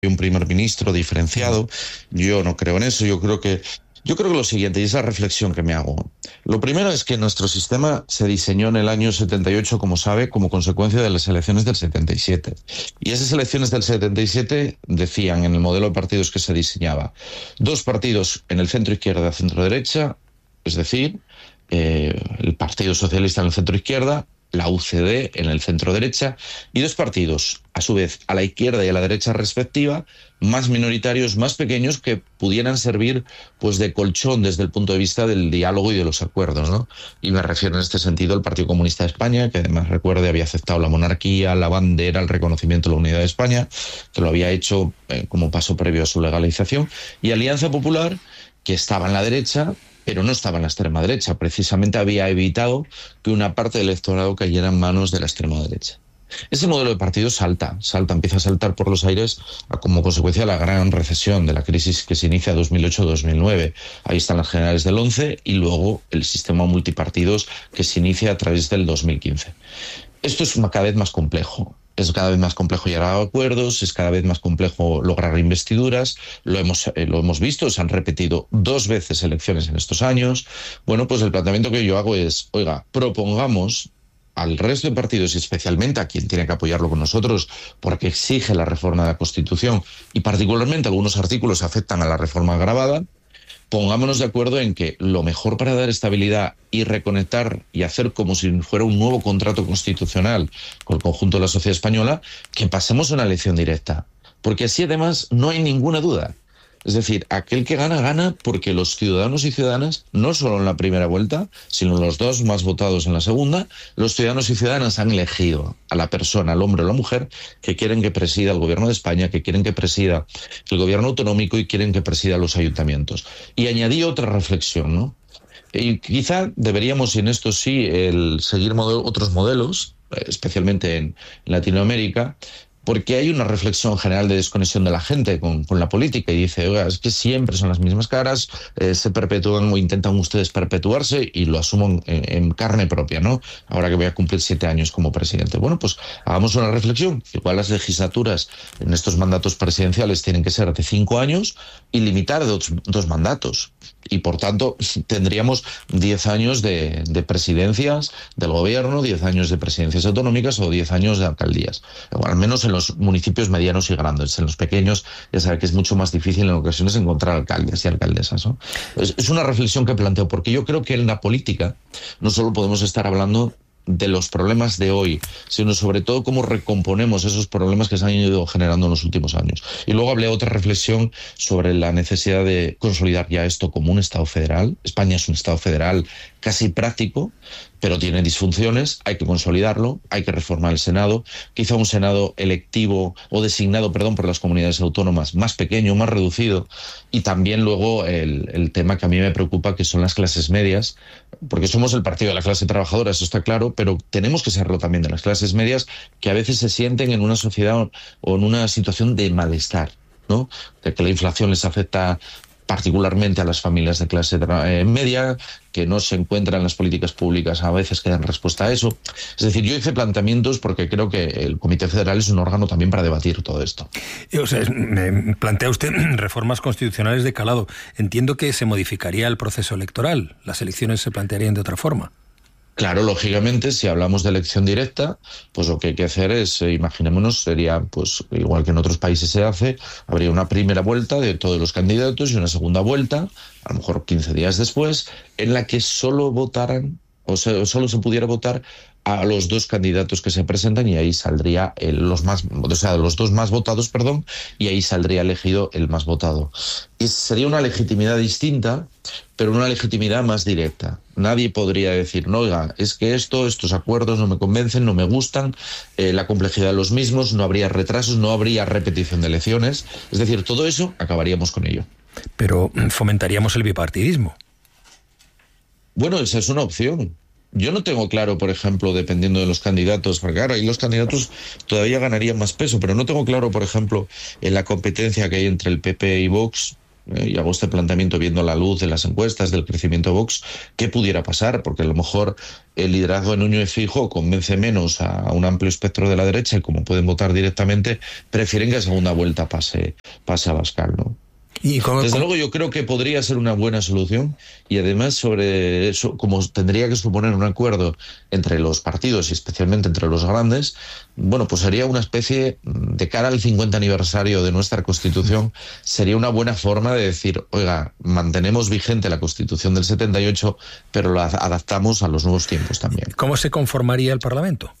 un primer ministro diferenciado. Yo no creo en eso. Yo creo que lo siguiente, y es la reflexión que me hago. Lo primero es que nuestro sistema se diseñó en el año 78, como sabe, como consecuencia de las elecciones del 77. Y esas elecciones del 77 decían, en el modelo de partidos que se diseñaba, dos partidos en el centro izquierda, centro derecha, es decir, el Partido Socialista en el centro izquierda, la UCD en el centro derecha, y dos partidos, a su vez, a la izquierda y a la derecha respectiva, más minoritarios, más pequeños, que pudieran servir pues de colchón desde el punto de vista del diálogo y de los acuerdos, ¿no? Y me refiero en este sentido al Partido Comunista de España, que además, recuerde, había aceptado la monarquía, la bandera, el reconocimiento de la unidad de España, que lo había hecho como paso previo a su legalización, y Alianza Popular, que estaba en la derecha, pero no estaba en la extrema derecha. Precisamente había evitado que una parte del electorado cayera en manos de la extrema derecha. Ese modelo de partido empieza a saltar por los aires como consecuencia de la gran recesión, de la crisis que se inicia en 2008-2009. Ahí están las generales del 11 y luego el sistema multipartidos que se inicia a través del 2015. Esto es cada vez más complejo. Es cada vez más complejo llegar a acuerdos, es cada vez más complejo lograr investiduras. Lo hemos visto, se han repetido 2 veces elecciones en estos años. Bueno, pues el planteamiento que yo hago es, oiga, propongamos al resto de partidos y especialmente a quien tiene que apoyarlo con nosotros porque exige la reforma de la Constitución y particularmente algunos artículos afectan a la reforma agravada. Pongámonos de acuerdo en que lo mejor para dar estabilidad y reconectar y hacer como si fuera un nuevo contrato constitucional con el conjunto de la sociedad española, que pasemos a una elección directa. Porque así además no hay ninguna duda. Es decir, aquel que gana, gana porque los ciudadanos y ciudadanas, no solo en la primera vuelta, sino en los 2 más votados en la segunda, los ciudadanos y ciudadanas han elegido a la persona, al hombre o la mujer, que quieren que presida el gobierno de España, que quieren que presida el gobierno autonómico y quieren que presida los ayuntamientos. Y añadí otra reflexión, ¿no? Y quizá deberíamos, y en esto sí, seguir otros modelos, especialmente en Latinoamérica, porque hay una reflexión general de desconexión de la gente con la política y dice, oiga, es que siempre son las mismas caras, se perpetúan o intentan ustedes perpetuarse y lo asumo en carne propia, ¿no? Ahora que voy a cumplir 7 años como presidente. Bueno, pues hagamos una reflexión. Igual las legislaturas en estos mandatos presidenciales tienen que ser de 5 años y limitar de 2 mandatos. Y por tanto tendríamos 10 años de presidencias del gobierno, 10 años de presidencias autonómicas o 10 años de alcaldías. O al menos en los municipios medianos y grandes. En los pequeños ya sabe que es mucho más difícil en ocasiones encontrar alcaldes y alcaldesas, ¿no? Es una reflexión que planteo, porque yo creo que en la política no solo podemos estar hablando de los problemas de hoy, sino sobre todo cómo recomponemos esos problemas que se han ido generando en los últimos años. Y luego hablé otra reflexión sobre la necesidad de consolidar ya esto como un Estado federal. España es un Estado federal casi práctico, pero tiene disfunciones, hay que consolidarlo, hay que reformar el Senado, quizá un Senado electivo o designado, por las comunidades autónomas más pequeño, más reducido, y también luego el tema que a mí me preocupa, que son las clases medias, porque somos el partido de la clase trabajadora, eso está claro, pero tenemos que serlo también de las clases medias, que a veces se sienten en una sociedad o en una situación de malestar, ¿no? De que la inflación les afecta particularmente a las familias de clase media, que no se encuentran en las políticas públicas a veces que dan respuesta a eso. Es decir, yo hice planteamientos porque creo que el Comité Federal es un órgano también para debatir todo esto. O sea, me plantea usted reformas constitucionales de calado. Entiendo que se modificaría el proceso electoral. Las elecciones se plantearían de otra forma. Claro, lógicamente, si hablamos de elección directa, pues lo que hay que hacer es, imaginémonos, sería, pues igual que en otros países se hace, habría una primera vuelta de todos los candidatos y una segunda vuelta, a lo mejor 15 días después, en la que solo votaran, solo se pudiera votar a los 2 candidatos que se presentan y ahí saldría los 2 más votados, y ahí saldría elegido el más votado. Y sería una legitimidad distinta, pero una legitimidad más directa. Nadie podría decir, no, oiga, es que estos acuerdos no me convencen, no me gustan, la complejidad de los mismos, no habría retrasos, no habría repetición de elecciones. Es decir, todo eso acabaríamos con ello. Pero fomentaríamos el bipartidismo. Bueno, esa es una opción. Yo no tengo claro, por ejemplo, dependiendo de los candidatos, porque claro, ahí los candidatos todavía ganarían más peso, pero no tengo claro, por ejemplo, en la competencia que hay entre el PP y Vox, y hago este planteamiento viendo la luz de las encuestas, del crecimiento de Vox, ¿qué pudiera pasar? Porque a lo mejor el liderazgo de Núñez Feijóo convence menos a un amplio espectro de la derecha y como pueden votar directamente, prefieren que a segunda vuelta pase Abascal, ¿no? Desde luego yo creo que podría ser una buena solución y además sobre eso, como tendría que suponer un acuerdo entre los partidos y especialmente entre los grandes, bueno, pues sería una especie, de cara al 50 aniversario de nuestra Constitución, sería una buena forma de decir, oiga, mantenemos vigente la Constitución del 78, pero la adaptamos a los nuevos tiempos también. ¿Cómo se conformaría el Parlamento?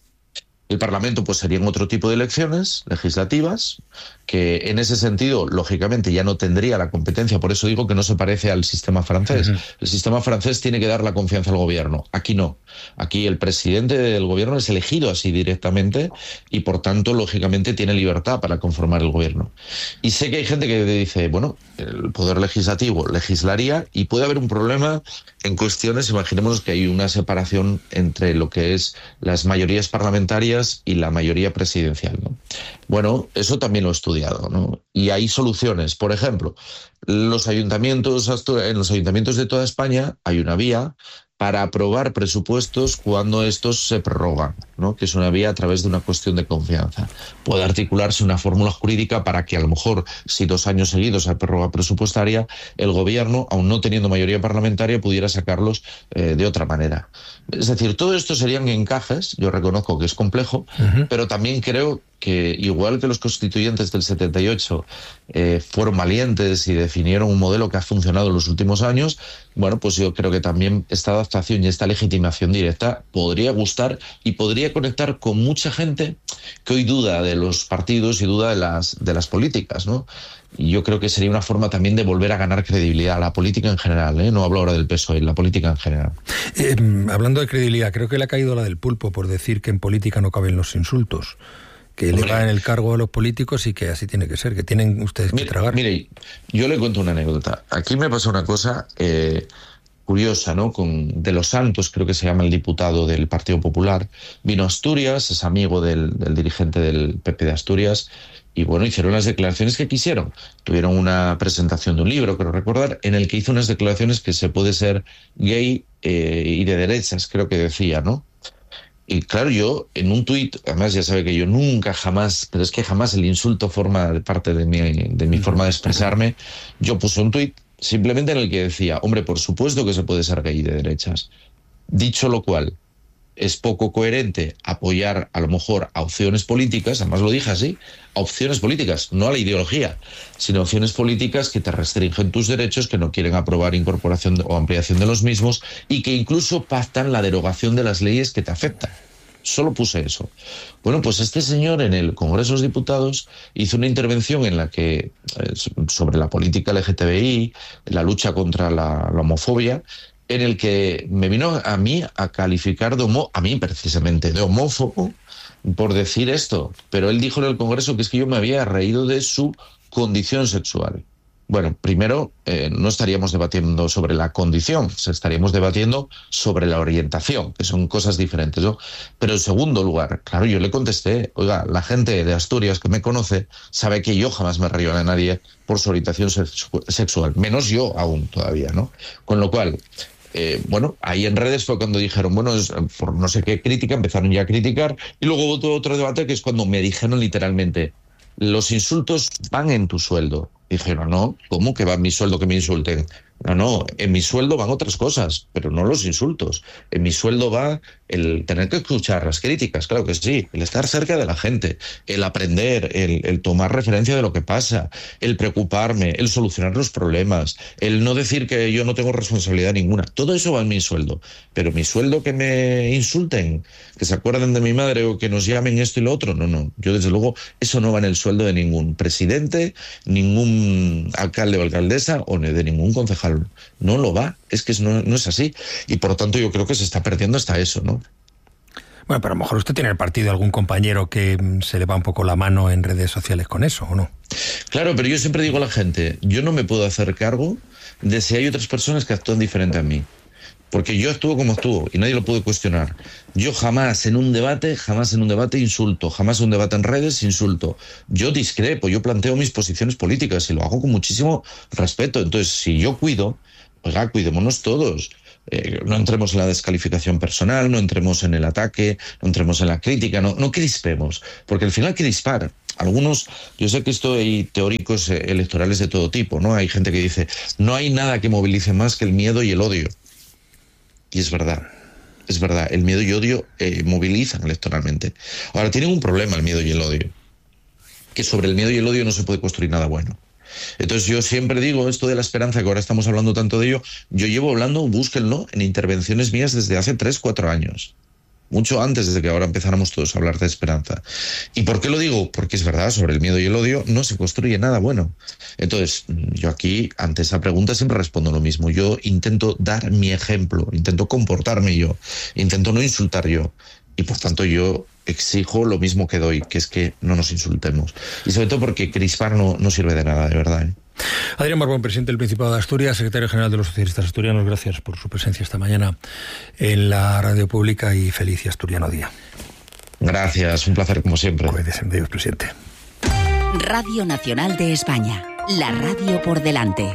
El Parlamento pues serían otro tipo de elecciones legislativas que en ese sentido, lógicamente, ya no tendría la competencia. Por eso digo que no se parece al sistema francés. El sistema francés tiene que dar la confianza al gobierno. Aquí no. Aquí el presidente del gobierno es elegido así directamente y, por tanto, lógicamente, tiene libertad para conformar el gobierno. Y sé que hay gente que dice, bueno, el poder legislativo legislaría y puede haber un problema en cuestiones. Imaginemos que hay una separación entre lo que es las mayorías parlamentarias y la mayoría presidencial, ¿no? Bueno, eso también lo he estudiado, ¿no? Y hay soluciones. Por ejemplo, en los ayuntamientos de toda España hay una vía para aprobar presupuestos cuando estos se prorrogan, ¿no? Que es una vía a través de una cuestión de confianza. Puede articularse una fórmula jurídica para que a lo mejor, si 2 años seguidos hay prórroga presupuestaria, el gobierno, aun no teniendo mayoría parlamentaria, pudiera sacarlos de otra manera. Es decir, todo esto serían encajes, yo reconozco que es complejo, pero también creo que igual que los constituyentes del 78 fueron valientes y definieron un modelo que ha funcionado en los últimos años, bueno, pues yo creo que también esta adaptación y esta legitimación directa podría gustar y podría conectar con mucha gente que hoy duda de los partidos y duda de las políticas, ¿no? Y yo creo que sería una forma también de volver a ganar credibilidad a la política en general, ¿eh? No hablo ahora del PSOE, la política en general. Hablando de credibilidad, creo que le ha caído la del pulpo por decir que en política no caben los insultos, que le va en el cargo a los políticos y que así tiene que ser, que tienen ustedes que tragar. Mire, yo le cuento una anécdota. Aquí me pasó una cosa curiosa, ¿no? De los Santos, creo que se llama el diputado del Partido Popular, vino a Asturias, es amigo del dirigente del PP de Asturias, y bueno, hicieron las declaraciones que quisieron. Tuvieron una presentación de un libro, creo recordar, en el que hizo unas declaraciones que se puede ser gay y de derechas, creo que decía, ¿no? Y claro, yo en un tuit, además ya sabe que yo nunca jamás, pero es que jamás el insulto forma parte de mi forma de expresarme, yo puse un tuit simplemente en el que decía, hombre, por supuesto que se puede ser gay de derechas. Dicho lo cual, es poco coherente apoyar a lo mejor a opciones políticas, además lo dije así, a opciones políticas, no a la ideología, sino a opciones políticas que te restringen tus derechos, que no quieren aprobar incorporación o ampliación de los mismos y que incluso pactan la derogación de las leyes que te afectan. Solo puse eso. Bueno, pues este señor en el Congreso de los Diputados hizo una intervención en la que sobre la política LGTBI, la lucha contra la homofobia, en el que me vino a mí a calificar a mí precisamente de homófobo por decir esto. Pero él dijo en el Congreso que es que yo me había reído de su condición sexual. Bueno, primero, no estaríamos debatiendo sobre la condición, estaríamos debatiendo sobre la orientación, que son cosas diferentes, ¿no? Pero en segundo lugar, claro, yo le contesté, oiga, la gente de Asturias que me conoce sabe que yo jamás me río de nadie por su orientación sexual, menos yo aún todavía, ¿no? Con lo cual, bueno, ahí en redes fue cuando dijeron, bueno, por no sé qué crítica, empezaron ya a criticar, y luego hubo otro debate que es cuando me dijeron literalmente, los insultos van en tu sueldo. Dijeron, no, ¿cómo que va en mi sueldo que me insulten? No, en mi sueldo van otras cosas, pero no los insultos. En mi sueldo va el tener que escuchar las críticas, claro que sí, el estar cerca de la gente, el aprender, el tomar referencia de lo que pasa, el preocuparme, el solucionar los problemas, el no decir que yo no tengo responsabilidad ninguna. Todo eso va en mi sueldo, pero mi sueldo que me insulten, que se acuerden de mi madre o que nos llamen esto y lo otro, no. Yo desde luego eso no va en el sueldo de ningún presidente, ningún alcalde o alcaldesa o de ningún concejal. No lo va, es que no es así. Y por lo tanto yo creo que se está perdiendo hasta eso, ¿no? Bueno, pero a lo mejor usted tiene en el partido algún compañero que se le va un poco la mano en redes sociales con eso, ¿o no? Claro, pero yo siempre digo a la gente, yo no me puedo hacer cargo de si hay otras personas que actúan diferente a mí. porque yo actúo como actúo y nadie lo puede cuestionar. Yo jamás en un debate insulto, jamás en un debate en redes insulto. Yo discrepo, yo planteo mis posiciones políticas y lo hago con muchísimo respeto. Entonces, si yo cuido, oiga, cuidémonos todos. No entremos en la descalificación personal, no entremos en el ataque, no entremos en la crítica, no crispemos, porque al final crispar. Algunos, yo sé que esto hay teóricos electorales de todo tipo, ¿no? Hay gente que dice, no hay nada que movilice más que el miedo y el odio. Y es verdad, el miedo y odio movilizan electoralmente. Ahora, tienen un problema el miedo y el odio, que sobre el miedo y el odio no se puede construir nada bueno. Entonces yo siempre digo esto de la esperanza, que ahora estamos hablando tanto de ello, yo llevo hablando, búsquenlo, en intervenciones mías desde hace 3-4 años. Mucho antes de que ahora empezáramos todos a hablar de esperanza. ¿Y por qué lo digo? Porque es verdad, sobre el miedo y el odio no se construye nada bueno. Entonces, yo aquí, ante esa pregunta, siempre respondo lo mismo. Yo intento dar mi ejemplo, intento comportarme yo, intento no insultar yo. Y por tanto yo exijo lo mismo que doy, que es que no nos insultemos. Y sobre todo porque crispar no sirve de nada, de verdad, ¿eh? Adrián Barbón, presidente del Principado de Asturias, secretario general de los socialistas asturianos, gracias por su presencia esta mañana en la radio pública y feliz y asturiano día. Gracias, un placer como siempre. Cuídese, Dios, presidente. Radio Nacional de España, la radio por delante.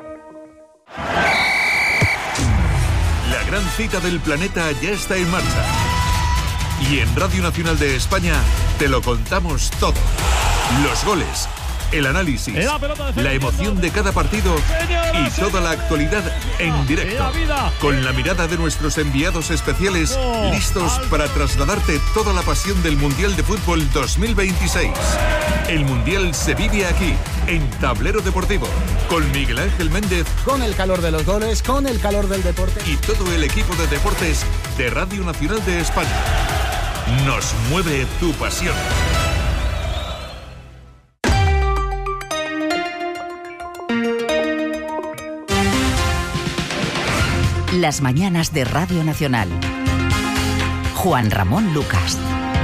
La gran cita del planeta ya está en marcha. Y en Radio Nacional de España te lo contamos todo. Los goles, el análisis, la emoción de cada partido y toda la actualidad en directo. Con la mirada de nuestros enviados especiales, listos para trasladarte toda la pasión del Mundial de Fútbol 2026. El Mundial se vive aquí, en Tablero Deportivo, con Miguel Ángel Méndez. Con el calor de los goles, con el calor del deporte. Y todo el equipo de deportes de Radio Nacional de España. Nos mueve tu pasión. Las mañanas de Radio Nacional. Juan Ramón Lucas.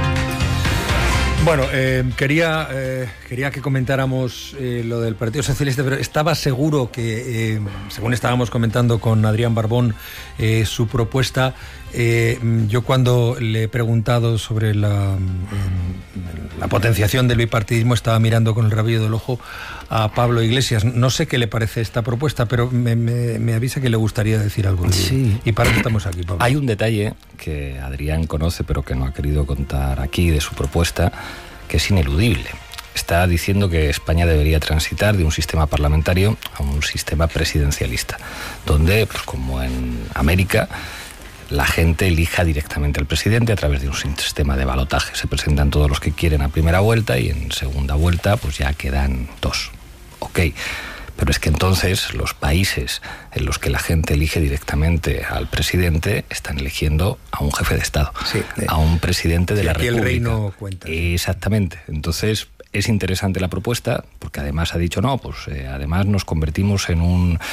Bueno, quería que comentáramos lo del Partido Socialista, pero estaba seguro que, según estábamos comentando con Adrián Barbón, su propuesta, yo cuando le he preguntado sobre la potenciación del bipartidismo estaba mirando con el rabillo del ojo a Pablo Iglesias. No sé qué le parece esta propuesta, pero me avisa que le gustaría decir algo. Sí. ¿Y para qué estamos aquí, Pablo? Hay un detalle que Adrián conoce, pero que no ha querido contar aquí de su propuesta, que es ineludible. Está diciendo que España debería transitar de un sistema parlamentario a un sistema presidencialista, donde, pues como en América, la gente elija directamente al presidente a través de un sistema de balotaje. Se presentan todos los que quieren a primera vuelta y en segunda vuelta pues ya quedan 2. Ok, pero es que entonces los países en los que la gente elige directamente al presidente están eligiendo a un jefe de Estado, sí, a un presidente de la República. Y el reino cuenta. Exactamente. Entonces es interesante la propuesta porque además ha dicho además nos convertimos en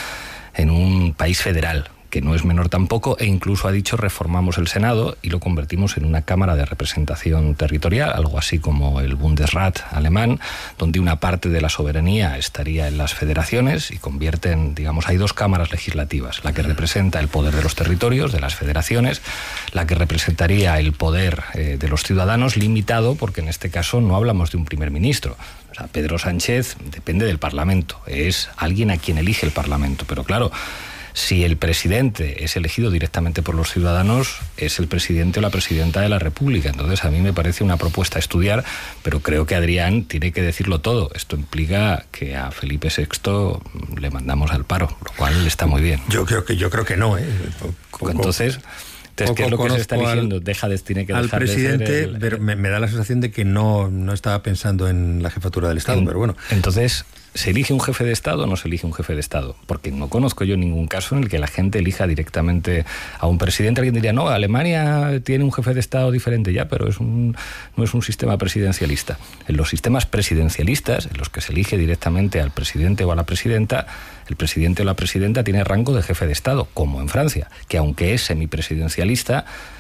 un país federal, que no es menor tampoco, e incluso ha dicho reformamos el Senado y lo convertimos en una Cámara de Representación Territorial, algo así como el Bundesrat alemán, donde una parte de la soberanía estaría en las federaciones y convierten, hay 2 cámaras legislativas, la que representa el poder de los territorios, de las federaciones, la que representaría el poder de los ciudadanos, limitado, porque en este caso no hablamos de un primer ministro. O sea, Pedro Sánchez depende del Parlamento, es alguien a quien elige el Parlamento, pero claro, si el presidente es elegido directamente por los ciudadanos, es el presidente o la presidenta de la República. Entonces a mí me parece una propuesta a estudiar, pero creo que Adrián tiene que decirlo todo. Esto implica que a Felipe VI le mandamos al paro, lo cual está muy bien. Yo creo que no, ¿eh? Entonces, ¿qué es lo que se está diciendo? Tiene que dejar al presidente, de ser pero me da la sensación de que no estaba pensando en la jefatura del Estado, pero bueno. Entonces, ¿se elige un jefe de Estado o no se elige un jefe de Estado? Porque no conozco yo ningún caso en el que la gente elija directamente a un presidente. Alguien diría, no, Alemania tiene un jefe de Estado diferente ya, pero no es un sistema presidencialista. En los sistemas presidencialistas, en los que se elige directamente al presidente o a la presidenta, el presidente o la presidenta tiene rango de jefe de Estado, como en Francia, que aunque es semipresidencialista,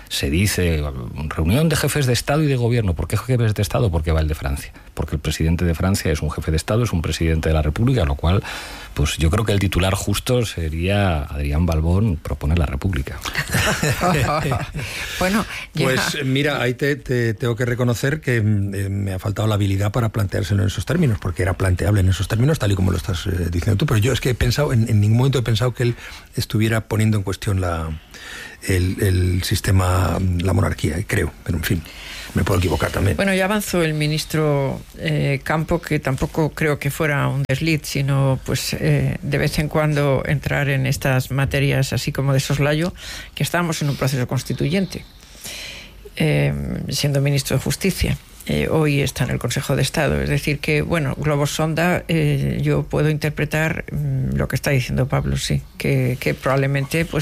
se dice reunión de jefes de Estado y de Gobierno. ¿Por qué jefes de Estado? Porque va el de Francia. Porque el presidente de Francia es un jefe de Estado, es un presidente de la República, lo cual, pues yo creo que el titular justo sería Adrián Balbón propone la República. Bueno, pues mira, ahí te tengo que reconocer que me ha faltado la habilidad para planteárselo en esos términos, porque era planteable en esos términos, tal y como lo estás diciendo tú, pero yo es que he pensado, en ningún momento he pensado que él estuviera poniendo en cuestión el sistema, la monarquía, creo, pero en fin, me puedo equivocar también. Bueno, ya avanzó el ministro Campo, que tampoco creo que fuera un desliz, sino pues de vez en cuando entrar en estas materias así como de soslayo, que estábamos en un proceso constituyente, siendo ministro de Justicia. Hoy está en el Consejo de Estado. Es decir que, bueno, globos sonda, yo puedo interpretar lo que está diciendo Pablo, sí, que probablemente pues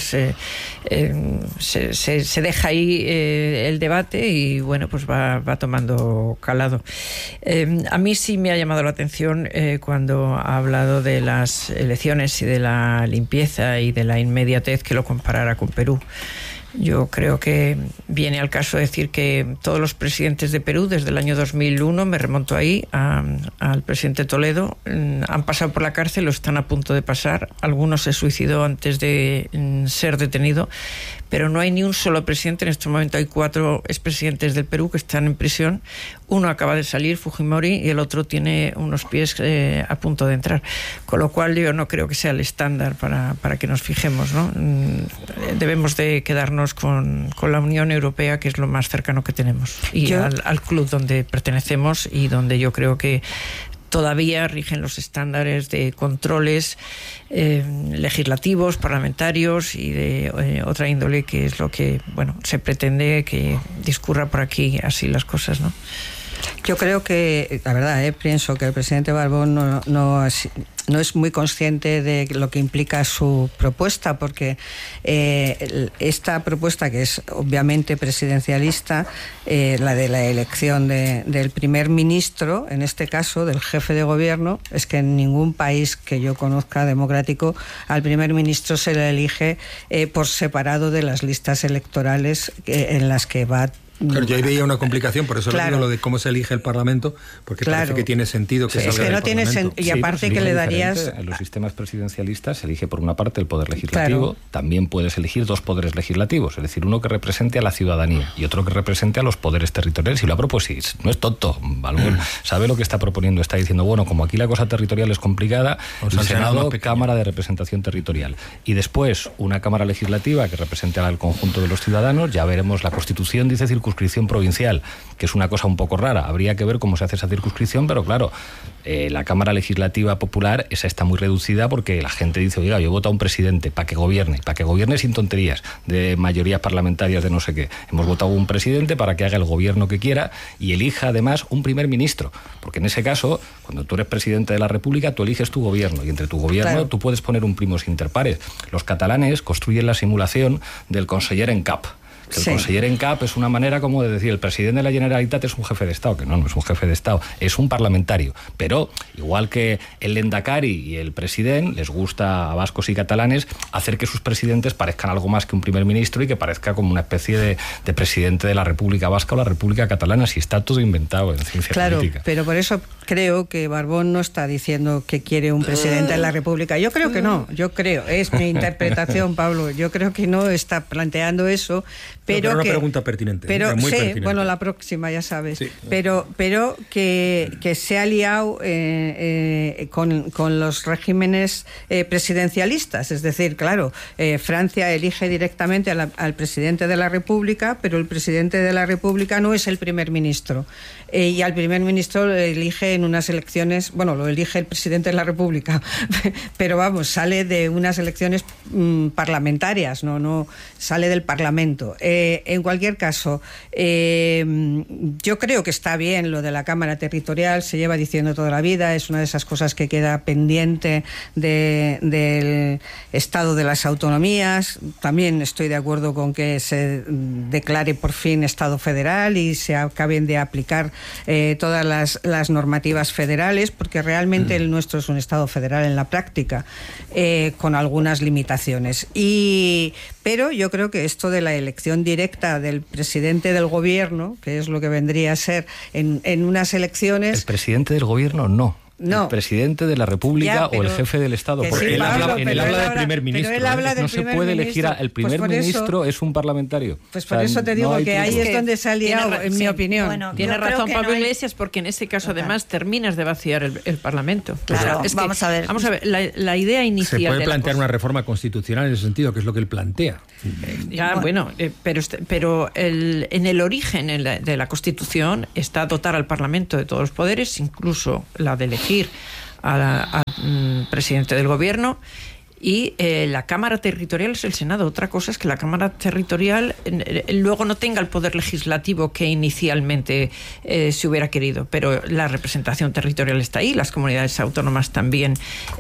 se deja ahí el debate y, bueno, pues va tomando calado. A mí sí me ha llamado la atención cuando ha hablado de las elecciones y de la limpieza y de la inmediatez, que lo comparara con Perú. Yo creo que viene al caso decir que todos los presidentes de Perú desde el año 2001, me remonto ahí al presidente Toledo, han pasado por la cárcel o están a punto de pasar. Algunos se suicidó antes de ser detenido, pero no hay ni un solo presidente. En este momento hay 4 expresidentes del Perú que están en prisión. Uno acaba de salir, Fujimori, y el otro tiene unos pies a punto de entrar. Con lo cual yo no creo que sea el estándar para que nos fijemos, ¿no? Debemos de quedarnos con la Unión Europea, que es lo más cercano que tenemos, y al club donde pertenecemos y donde yo creo que todavía rigen los estándares de controles legislativos, parlamentarios y de otra índole, que es lo que, bueno, se pretende que discurra por aquí así las cosas, ¿no? Yo creo que, la verdad, pienso que el presidente Balbón no es muy consciente de lo que implica su propuesta, porque esta propuesta, que es obviamente presidencialista, la de la elección del primer ministro, en este caso del jefe de gobierno, es que en ningún país que yo conozca democrático al primer ministro se le elige por separado de las listas electorales en las que va. Claro, yo ahí veía una complicación, por eso claro. le digo lo de cómo se elige el Parlamento, porque claro. Parece que tiene sentido que salga del Parlamento. Y aparte que le darías... En los sistemas presidencialistas se elige por una parte el poder legislativo, claro. También puedes elegir 2 poderes legislativos, es decir, uno que represente a la ciudadanía y otro que represente a los poderes territoriales. Y lo ha propuesto, no es tonto, Balbón sabe lo que está proponiendo, está diciendo, bueno, como aquí la cosa territorial es complicada, el Senado, Cámara de Representación Territorial. Y después una Cámara Legislativa que represente al conjunto de los ciudadanos. Ya veremos, la Constitución dice circunscripción provincial, que es una cosa un poco rara. Habría que ver cómo se hace esa circunscripción, pero claro, la Cámara Legislativa Popular, esa está muy reducida porque la gente dice, oiga, yo voto a un presidente para que gobierne sin tonterías de mayorías parlamentarias de no sé qué. Hemos votado a un presidente para que haga el gobierno que quiera y elija además un primer ministro, porque en ese caso, cuando tú eres presidente de la República, tú eliges tu gobierno y entre tu gobierno claro. Tú puedes poner un primos inter pares. Los catalanes construyen la simulación del conseller en cap. El conseller en cap es una manera como de decir, el presidente de la Generalitat es un jefe de Estado, que no es un jefe de Estado, es un parlamentario. Pero, igual que el Lehendakari y el presidente, les gusta a vascos y catalanes hacer que sus presidentes parezcan algo más que un primer ministro y que parezca como una especie de presidente de la República Vasca o la República Catalana, si está todo inventado en ciencia política. Claro, pero por eso creo que Balbón no está diciendo que quiere un presidente de la República. Yo creo que no, es mi interpretación, Pablo, yo creo que no está planteando eso. Pero una pregunta pertinente. Pero muy pertinente. Bueno, la próxima ya sabes. Sí. Pero que se ha liado con los regímenes presidencialistas. Es decir, claro, Francia elige directamente al presidente de la República, pero el presidente de la República no es el primer ministro. Y al primer ministro lo elige en unas elecciones, bueno, lo elige el presidente de la República, pero vamos, sale de unas elecciones parlamentarias, no sale del Parlamento. En cualquier caso, yo creo que está bien lo de la Cámara Territorial, se lleva diciendo toda la vida, es una de esas cosas que queda pendiente del Estado de las autonomías. También estoy de acuerdo con que se declare por fin Estado federal y se acaben de aplicar todas las normativas federales, porque realmente el nuestro es un Estado federal en la práctica, con algunas limitaciones. Pero yo creo que esto de la elección directa del presidente del gobierno, que es lo que vendría a ser en unas elecciones. El presidente del gobierno no. No. El presidente de la República Ya, o el jefe del Estado. Porque sí, él Pablo, habla pero del primer ministro. Pero él habla del no se primer puede ministro. elegir el primer ministro, es un parlamentario. Pues por eso te digo que ahí es donde se ha liado, en mi opinión. Bueno, Tiene yo creo razón que Pablo no hay- Iglesias, porque en este caso además terminas de vaciar el Parlamento. Claro, que, vamos a ver. la idea inicial Se puede de la plantear cosa- una reforma constitucional en ese sentido, que es lo que él plantea. Ya, pero en el origen de la Constitución está dotar al Parlamento de todos los poderes, incluso la de elegir al presidente del gobierno, y la Cámara Territorial es el Senado. Otra cosa es que la Cámara Territorial luego no tenga el poder legislativo que inicialmente se hubiera querido, pero la representación territorial está ahí. Las comunidades autónomas también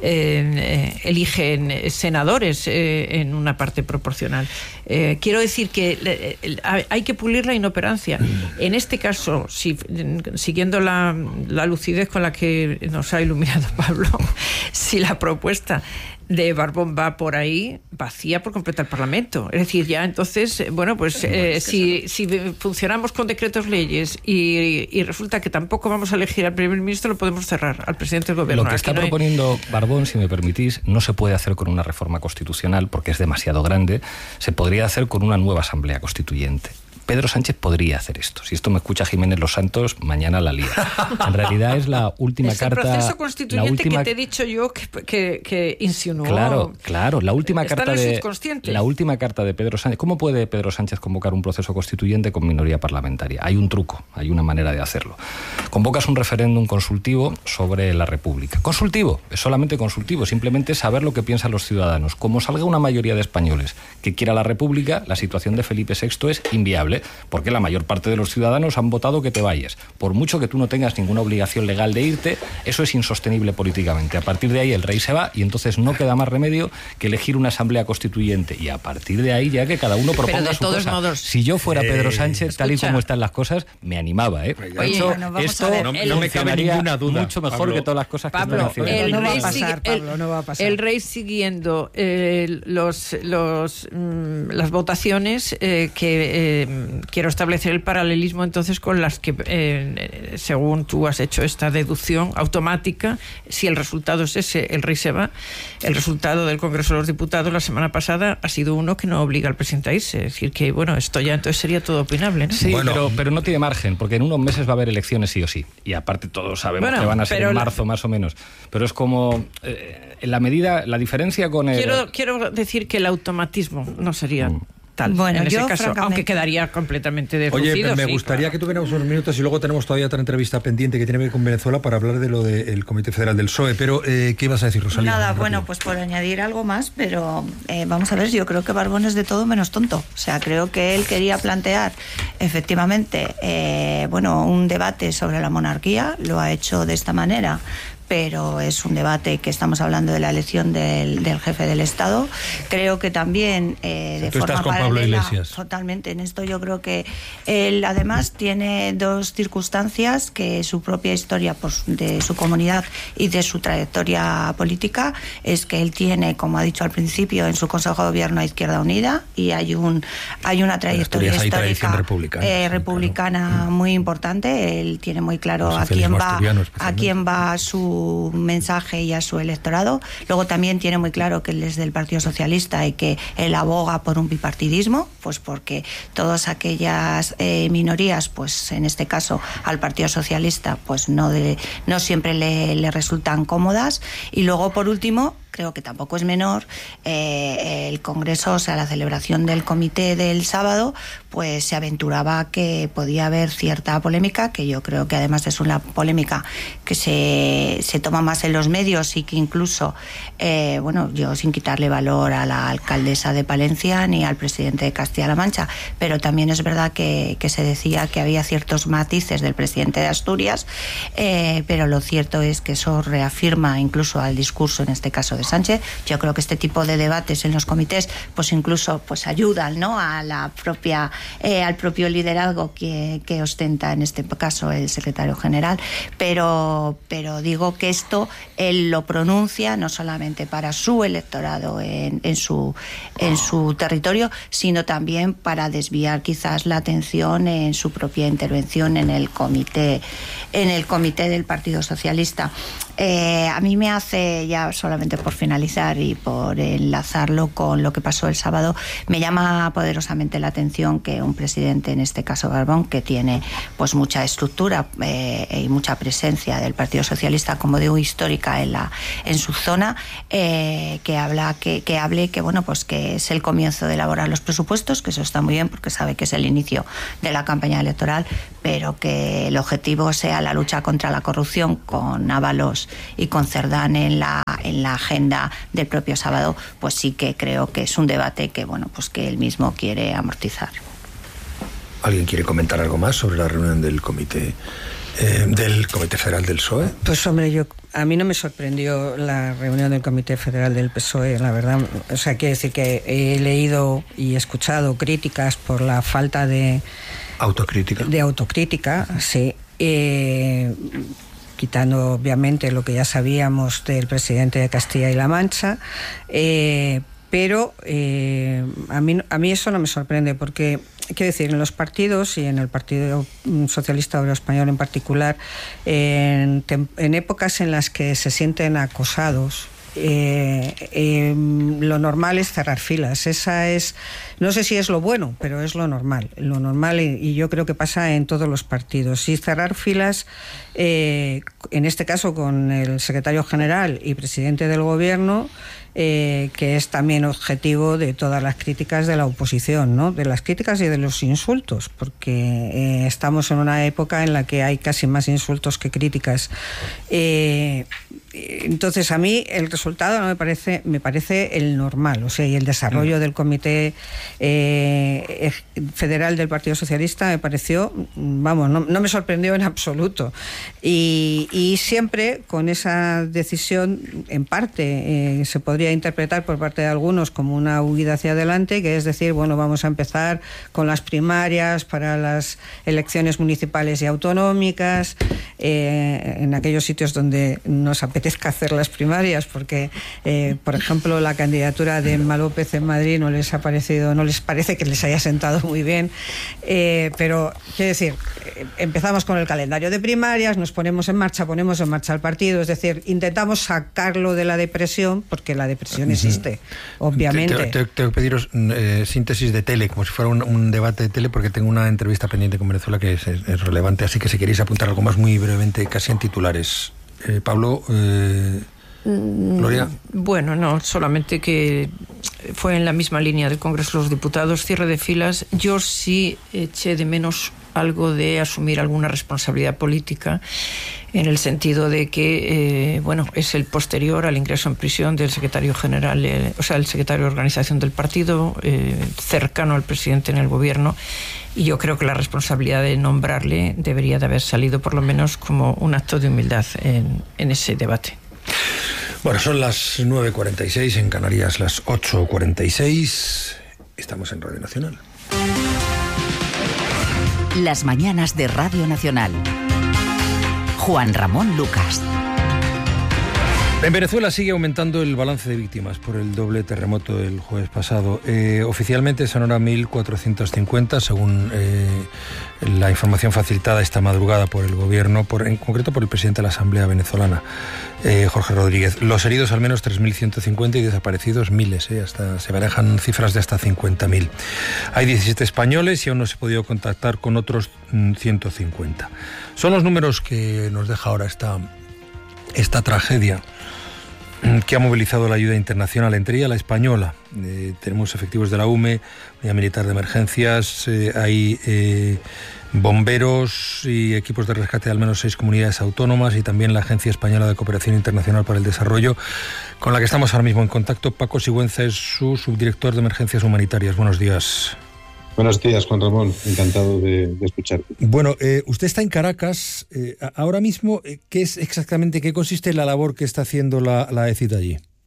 eligen senadores en una parte proporcional. Quiero decir que hay que pulir la inoperancia. En este caso, siguiendo la lucidez con la que nos ha iluminado Pablo, si la propuesta de Barbón va por ahí, vacía por completo el Parlamento. Es decir, ya entonces, bueno, pues si funcionamos con decretos leyes y resulta que tampoco vamos a elegir al primer ministro, lo podemos cerrar al presidente del gobierno. Lo que está proponiendo Barbón, si me permitís, no se puede hacer con una reforma constitucional porque es demasiado grande. Se podría hacer con una nueva asamblea constituyente. Pedro Sánchez podría hacer esto. Si esto me escucha Jiménez Los Santos, mañana la lía. En realidad es la última es carta... el proceso constituyente que te he dicho yo que insinuó. Claro. La última Está carta en el de subconsciente. la última carta de Pedro Sánchez. ¿Cómo puede Pedro Sánchez convocar un proceso constituyente con minoría parlamentaria? Hay un truco, hay una manera de hacerlo. Convocas un referéndum consultivo sobre la República. Consultivo, es solamente consultivo, simplemente saber lo que piensan los ciudadanos. Como salga una mayoría de españoles que quiera la República, la situación de Felipe VI es inviable, porque la mayor parte de los ciudadanos han votado que te vayas. Por mucho que tú no tengas ninguna obligación legal de irte, eso es insostenible políticamente. A partir de ahí el rey se va y entonces no queda más remedio que elegir una asamblea constituyente. Y a partir de ahí ya que cada uno proponga Pero de su todos cosa. modos, Si yo fuera Pedro Sánchez, tal y escucha. como están las cosas, me animaba, ¿eh? Oye, Esto, bueno, vamos esto a ver. No me cabe funcionaría ninguna duda, mucho mejor Pablo. que todas las cosas que Pablo, están haciendo. el el no va a rey pasar, Pablo, no va a pasar. el rey siguiendo las votaciones que quiero establecer el paralelismo entonces con las que según tú has hecho esta deducción automática, si el resultado es ese, el rey se va. El resultado del Congreso de los Diputados la semana pasada ha sido uno que no obliga al presidente a irse, es decir que bueno, esto ya entonces sería todo opinable, ¿no? Sí, Bueno. pero no tiene margen, porque en unos meses va a haber elecciones sí o sí. Y aparte todos sabemos Bueno, que van a ser pero en marzo más o menos. Pero es como en la medida, la diferencia con el... Quiero decir que el automatismo no sería tal. Bueno, en ese yo, caso, francamente- aunque quedaría completamente deslucido. Oye, me sí, gustaría claro. que tuviéramos unos minutos y luego tenemos todavía otra entrevista pendiente que tiene que ver con Venezuela para hablar de lo del Comité Federal del PSOE. Pero, ¿qué ibas a decir, Rosalía? Nada, Rápido. bueno, pues por añadir algo más, pero vamos a ver, yo creo que Barbón es de todo menos tonto. O sea, creo que él quería plantear efectivamente, un debate sobre la monarquía, lo ha hecho de esta manera, pero es un debate que estamos hablando de la elección del jefe del Estado. Creo que también de Tú estás forma con Pablo paralela, Iglesias. totalmente, en esto yo creo que él además tiene dos circunstancias, que su propia historia pues, de su comunidad y de su trayectoria política es que él tiene, como ha dicho al principio, en su Consejo de Gobierno a Izquierda Unida y hay una trayectoria Asturias hay histórica tradición republicana, sí, republicana muy importante. Él tiene muy claro El a quién socialismo va asturiano, especialmente. a quién va su mensaje y a su electorado. Luego también tiene muy claro que él es del Partido Socialista y que él aboga por un bipartidismo, pues porque todas aquellas minorías, pues en este caso al Partido Socialista, pues no siempre le resultan cómodas. Y luego, por último, creo que tampoco es menor, el Congreso, o sea, la celebración del comité del sábado, pues se aventuraba que podía haber cierta polémica, que yo creo que además es una polémica que se toma más en los medios y que incluso, yo sin quitarle valor a la alcaldesa de Palencia ni al presidente de Castilla-La Mancha, pero también es verdad que se decía que había ciertos matices del presidente de Asturias, pero lo cierto es que eso reafirma incluso al discurso, en este caso de de Sánchez. Yo creo que este tipo de debates en los comités pues incluso pues ayudan, ¿no?, a la propia al propio liderazgo que ostenta en este caso el secretario general, pero digo que esto él lo pronuncia no solamente para su electorado en su territorio, sino también para desviar quizás la atención en su propia intervención en el comité del Partido Socialista. A mí me hace, ya solamente por finalizar y por enlazarlo con lo que pasó el sábado, me llama poderosamente la atención que un presidente, en este caso Barbón, que tiene pues mucha estructura y mucha presencia del Partido Socialista, como digo, histórica en su zona, que hable que bueno, pues que es el comienzo de elaborar los presupuestos, que eso está muy bien porque sabe que es el inicio de la campaña electoral, pero que el objetivo sea la lucha contra la corrupción, con Ábalos y con Cerdán en la agenda del propio sábado, pues sí que creo que es un debate que bueno, pues que él mismo quiere amortizar. ¿Alguien quiere comentar algo más sobre la reunión del Comité Federal del PSOE? Pues hombre, a mí no me sorprendió la reunión del Comité Federal del PSOE, la verdad. O sea, quiere decir que he leído y escuchado críticas por la falta de autocrítica, sí. Quitando obviamente lo que ya sabíamos del presidente de Castilla y La Mancha, pero a mí eso no me sorprende, porque quiero decir, en los partidos y en el Partido Socialista Obrero Español en particular, en épocas en las que se sienten acosados, lo normal es cerrar filas. Esa es, no sé si es lo bueno, pero es lo normal y yo creo que pasa en todos los partidos. Y cerrar filas, en este caso con el secretario general y presidente del gobierno, que es también objetivo de todas las críticas de la oposición, ¿no?, de las críticas y de los insultos, porque estamos en una época en la que hay casi más insultos que críticas. Entonces a mí el resultado no me parece el normal, o sea, y el desarrollo del Comité Federal del Partido Socialista me pareció, vamos, no me sorprendió en absoluto, y siempre con esa decisión, en parte se podría interpretar por parte de algunos como una huida hacia adelante, que es decir, bueno, vamos a empezar con las primarias para las elecciones municipales y autonómicas, en aquellos sitios donde nos apetezca hacer las primarias, porque por ejemplo la candidatura de Emma López en Madrid no les parece que les haya sentado muy bien, pero quiero decir, empezamos con el calendario de primarias, nos ponemos en marcha el partido, es decir, intentamos sacarlo de la depresión, porque la depresión existe, obviamente. Tengo que pediros síntesis de tele, como si fuera un debate de tele, porque tengo una entrevista pendiente con Venezuela que es relevante, así que si queréis apuntar algo más muy brevemente, casi en titulares. Pablo, Gloria. Bueno, no, solamente que fue en la misma línea del Congreso de los Diputados, cierre de filas. Yo sí eché de menos algo de asumir alguna responsabilidad política, en el sentido de que, bueno, es el posterior al ingreso en prisión del secretario general, el secretario de organización del partido, cercano al presidente en el gobierno, y yo creo que la responsabilidad de nombrarle debería de haber salido por lo menos como un acto de humildad en ese debate. Bueno, son las 9:46, en Canarias las 8:46, estamos en Radio Nacional. Las mañanas de Radio Nacional. Juan Ramón Lucas. En Venezuela sigue aumentando el balance de víctimas por el doble terremoto del jueves pasado. Oficialmente son ahora 1.450, según la información facilitada esta madrugada por el gobierno, en concreto por el presidente de la Asamblea venezolana, Jorge Rodríguez. Los heridos al menos 3.150 y desaparecidos miles, hasta se barajan cifras de hasta 50.000. Hay 17 españoles y aún no se ha podido contactar con otros 150. Son los números que nos deja ahora esta tragedia que ha movilizado la ayuda internacional, entre ella la española. Tenemos efectivos de la UME, Unidad Militar de Emergencias, hay bomberos y equipos de rescate de al menos 6 comunidades autónomas, y también la Agencia Española de Cooperación Internacional para el Desarrollo, con la que estamos ahora mismo en contacto. Paco Sigüenza es su subdirector de Emergencias Humanitarias. Buenos días. Buenos días, Juan Ramón. Encantado de escucharte. Bueno, usted está en Caracas. Ahora mismo, ¿qué consiste la labor que está haciendo la ECID allí?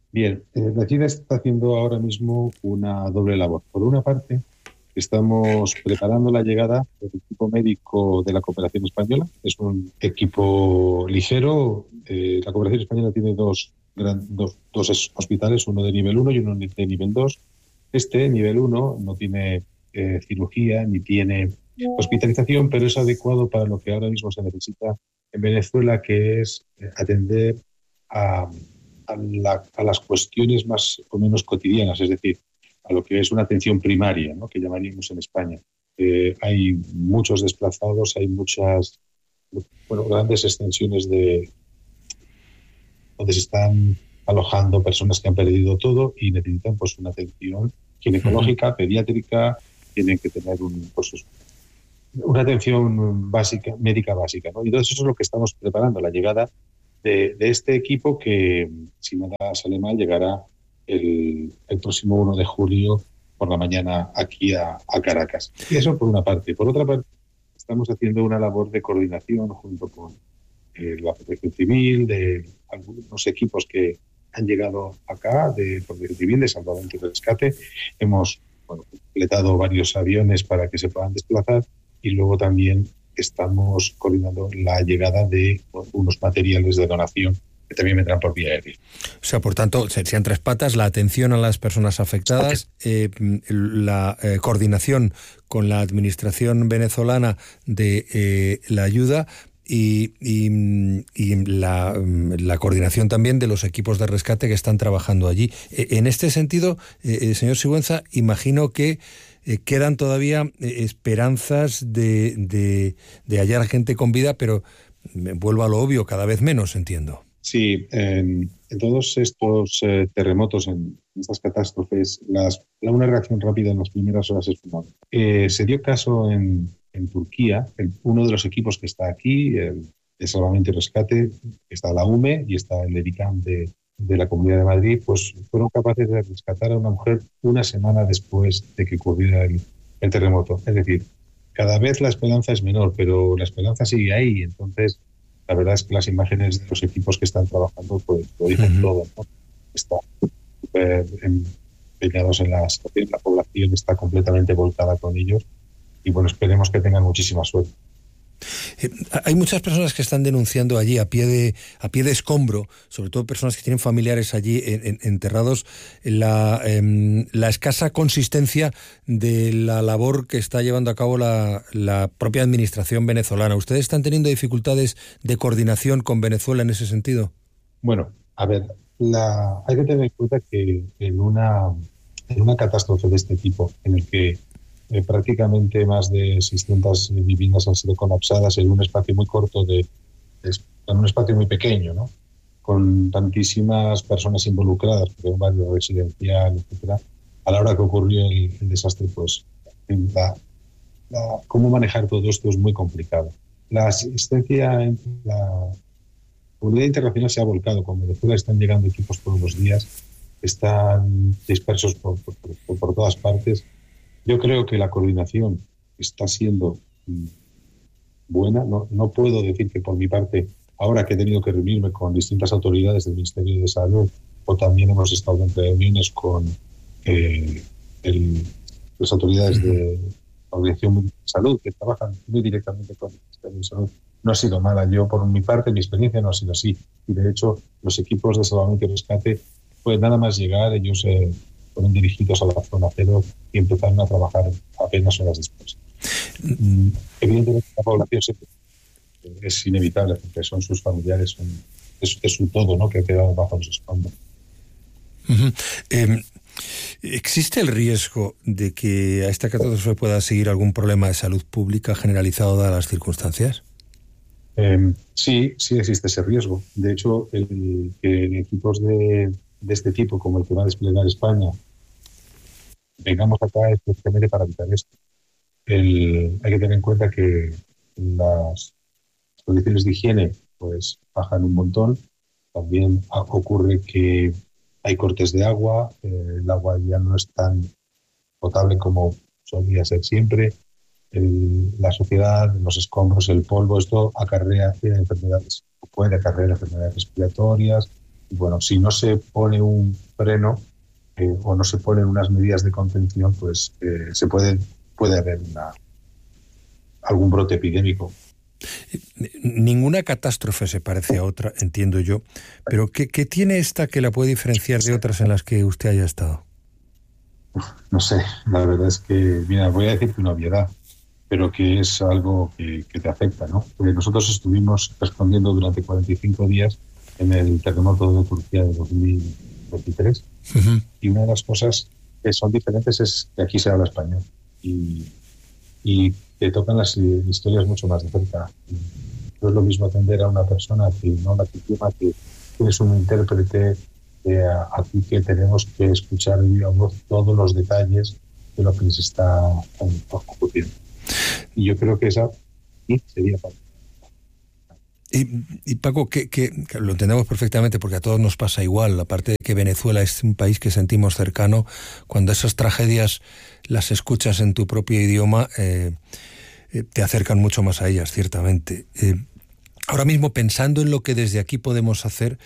Bien, la China está haciendo ahora mismo una doble labor. Por una parte, estamos preparando la llegada del equipo médico de la Cooperación Española. Es un equipo ligero. La Cooperación Española tiene dos hospitales, uno de nivel 1 y uno de nivel 2. Este, nivel 1, no tiene cirugía ni tiene hospitalización, pero es adecuado para lo que ahora mismo se necesita en Venezuela, que es atender a las cuestiones más o menos cotidianas, es decir, a lo que es una atención primaria, ¿no?, que llamaríamos en España. Hay muchos desplazados, hay muchas, grandes extensiones donde se están alojando personas que han perdido todo y necesitan pues una atención ginecológica, pediátrica, tienen que tener una atención básica, médica básica, ¿no? Y todo eso es lo que estamos preparando, la llegada de este equipo que, si nada sale mal, llegará el próximo 1 de julio por la mañana aquí a Caracas. Y eso por una parte. Por otra parte, estamos haciendo una labor de coordinación junto con la Protección Civil, de algunos equipos que han llegado acá, de Protección Civil, de Salvamento y Rescate. Hemos completado varios aviones para que se puedan desplazar y luego también estamos coordinando la llegada de unos materiales de donación que también vendrán por vía aérea. O sea, por tanto, serían tres patas: la atención a las personas afectadas, la coordinación con la administración venezolana de la ayuda y la coordinación también de los equipos de rescate que están trabajando allí. En este sentido, señor Sigüenza, imagino que quedan todavía esperanzas de hallar gente con vida, pero vuelvo a lo obvio, cada vez menos, entiendo. Sí, en todos estos terremotos, en estas catástrofes, una reacción rápida en las primeras horas es fundamental. Se dio caso en Turquía, uno de los equipos que está aquí, el de Salvamento y Rescate, está la UME y está el EDICAM de la Comunidad de Madrid, pues fueron capaces de rescatar a una mujer una semana después de que ocurriera el terremoto. Es decir, cada vez la esperanza es menor, pero la esperanza sigue ahí. Entonces, la verdad es que las imágenes de los equipos que están trabajando pues lo dicen todo, ¿no? Están súper empeñados en la situación, la población está completamente volcada con ellos y bueno, esperemos que tengan muchísima suerte. Hay muchas personas que están denunciando allí a pie de escombro, sobre todo personas que tienen familiares allí enterrados, la escasa consistencia de la labor que está llevando a cabo la propia administración venezolana. ¿Ustedes están teniendo dificultades de coordinación con Venezuela en ese sentido? Bueno, a ver, hay que tener en cuenta que en una catástrofe de este tipo, en el que prácticamente más de 600 viviendas han sido colapsadas en un espacio muy corto, en un espacio muy pequeño, ¿no?, con tantísimas personas involucradas, porque un barrio residencial, etcétera. A la hora que ocurrió el desastre, pues cómo manejar todo esto es muy complicado. La asistencia en la comunidad internacional se ha volcado. Con Venezuela están llegando equipos todos los días, están dispersos por todas partes. Yo creo que la coordinación está siendo buena. No puedo decir que por mi parte, ahora que he tenido que reunirme con distintas autoridades del Ministerio de Salud, o también hemos estado en reuniones con las autoridades de la Organización de Salud, que trabajan muy directamente con el Ministerio de Salud, no ha sido mala. Yo, por mi parte, mi experiencia no ha sido así. Y de hecho, los equipos de salvamento y rescate, pues nada más llegar, ellos fueron dirigidos a la zona cero y empezaron a trabajar apenas horas después. Evidentemente la población es inevitable, porque son sus familiares, es su todo, ¿no?, que ha quedado bajo los escombros. ¿Existe el riesgo de que a esta catástrofe pueda seguir algún problema de salud pública generalizado dadas las circunstancias? Sí existe ese riesgo. De hecho, que equipos de este tipo, como el que va a desplegar España, vengamos acá es precisamente para evitar esto. Hay que tener en cuenta que las condiciones de higiene pues bajan un montón. También ocurre que hay cortes de agua, el agua ya no es tan potable como solía ser siempre. La suciedad, los escombros, el polvo, esto acarrea enfermedades, puede acarrear enfermedades respiratorias, bueno, si no se pone un freno o no se ponen unas medidas de contención, pues puede haber algún brote epidémico. Ninguna catástrofe se parece a otra, entiendo yo, pero ¿qué tiene esta que la puede diferenciar de otras en las que usted haya estado? No sé, la verdad es que, mira, voy a decirte una obviedad, pero que es algo que te afecta, ¿no? Porque nosotros estuvimos respondiendo durante 45 días en el terremoto de Turquía de 2023, y una de las cosas que son diferentes es que aquí se habla español y te tocan las historias mucho más de cerca. No es lo mismo atender a una persona que no la víctima, que tienes un intérprete, aquí que tenemos que escuchar, digamos, todos los detalles de lo que les está ocurriendo. Y yo creo que esa sí sería para. Y Paco, que lo entendemos perfectamente porque a todos nos pasa igual, aparte de que Venezuela es un país que sentimos cercano, cuando esas tragedias las escuchas en tu propio idioma, te acercan mucho más a ellas, ciertamente. Ahora mismo, pensando en lo que desde aquí podemos hacer,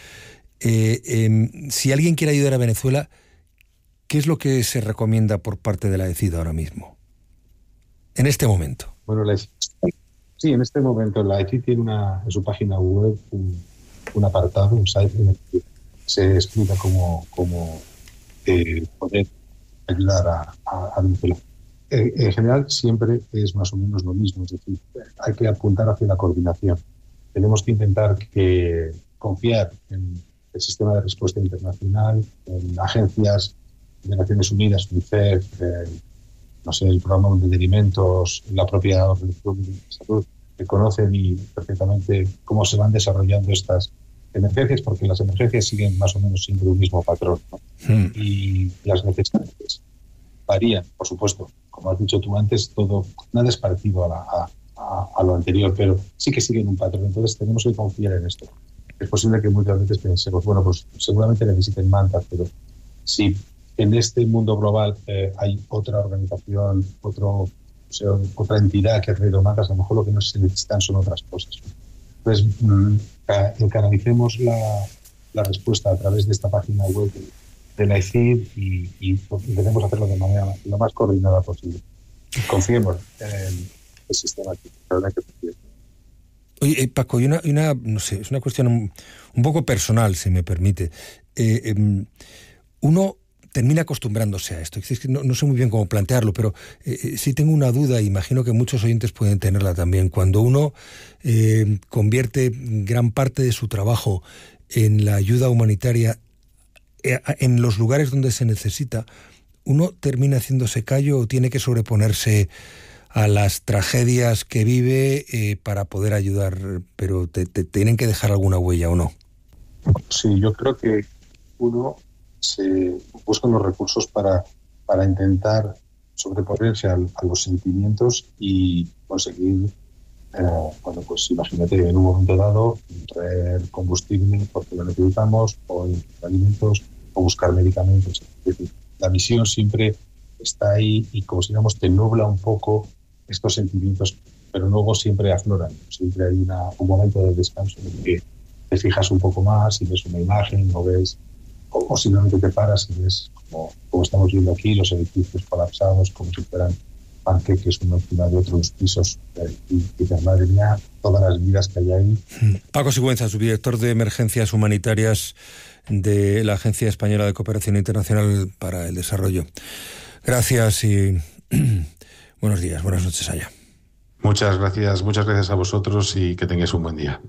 si alguien quiere ayudar a Venezuela, ¿qué es lo que se recomienda por parte de la ECID ahora mismo? En este momento. Bueno, sí, en este momento la ECID tiene en su página web un apartado, un site en el que se explica cómo poder ayudar a Venezuela. En general siempre es más o menos lo mismo, es decir, hay que apuntar hacia la coordinación. Tenemos que intentar confiar en el sistema de respuesta internacional, en agencias de Naciones Unidas, UNICEF, el Programa Mundial de Alimentos, la propia Organización de Salud, que conocen perfectamente cómo se van desarrollando estas emergencias, porque las emergencias siguen más o menos siempre un mismo patrón, ¿no? Y las necesidades varían, por supuesto. Como has dicho tú antes, nada es parecido a lo anterior, pero sí que siguen un patrón. Entonces tenemos que confiar en esto. Es posible que muchas veces pensemos, bueno, pues seguramente necesiten mantas, pero si en este mundo global hay otra organización, otra entidad que ha traído mantas, a lo mejor lo que se necesitan son otras cosas. Entonces, canalicemos la respuesta a través de esta página web de la ECID y intentemos hacerlo de manera lo más coordinada posible. Confiemos en el sistema aquí. La verdad que confío. Oye, Paco, y una no sé, es una cuestión un poco personal, si me permite. Uno termina acostumbrándose a esto. Es que no sé muy bien cómo plantearlo, pero sí tengo una duda, imagino que muchos oyentes pueden tenerla también. Cuando uno convierte gran parte de su trabajo en la ayuda humanitaria en los lugares donde se necesita, ¿uno termina haciéndose callo o tiene que sobreponerse a las tragedias que vive para poder ayudar? Pero te tienen que dejar alguna huella, ¿o no? Sí, yo creo que uno se busca los recursos para intentar sobreponerse a los sentimientos y conseguir, pues imagínate, en un momento dado, traer combustible porque lo necesitamos, o alimentos, o buscar medicamentos. Es decir, la misión siempre está ahí y, como si digamos, te nubla un poco estos sentimientos, pero luego siempre afloran. Siempre hay un momento de descanso en el que te fijas un poco más y ves una imagen o simplemente te paras y ves como estamos viendo aquí, los edificios colapsados como si fueran panqueques uno encima de otros pisos, y dices, madre mía, todas las vidas que hay ahí. Paco Sigüenza, subdirector de Emergencias Humanitarias de la Agencia Española de Cooperación Internacional para el Desarrollo. Gracias y buenos días, buenas noches allá. Muchas gracias a vosotros y que tengáis un buen día.